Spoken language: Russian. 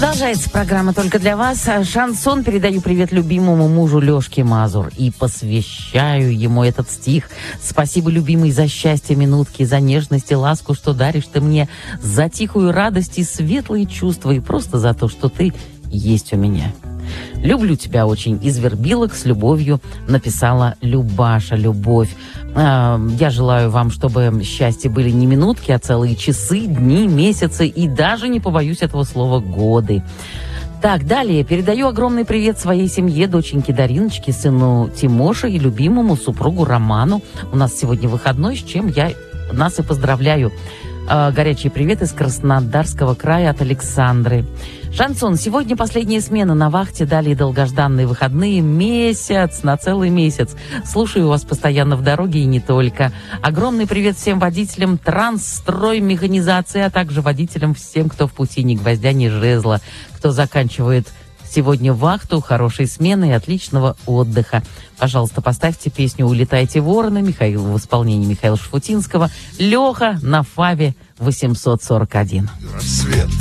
Продолжается программа «Только для вас». Шансон. Передаю привет любимому мужу Лёшке Мазур и посвящаю ему этот стих. Спасибо, любимый, за счастье минутки, за нежность и ласку, что даришь ты мне, за тихую радость и светлые чувства, и просто за то, что ты есть у меня. Люблю тебя очень. Из Вербилок с любовью написала Любаша. Любовь. Я желаю вам, чтобы счастье были не минутки, а целые часы, дни, месяцы и даже, не побоюсь этого слова, годы. Так, далее. Передаю огромный привет своей семье, доченьке Дариночке, сыну Тимоше и любимому супругу Роману. У нас сегодня выходной, с чем я нас и поздравляю. Горячий привет из Краснодарского края от Александры. Шансон. Сегодня последняя смена на вахте. Далее долгожданные выходные. На целый месяц. Слушаю вас постоянно в дороге и не только. Огромный привет всем водителям Трансстроймеханизации, а также водителям всем, кто в пути ни гвоздя, ни жезла, кто заканчивает сегодня вахту. Хорошей смены и отличного отдыха. Пожалуйста, поставьте песню «Улетайте, вороны» в исполнении Михаила Шафутинского. Леха на Фаве 841. Рассвет.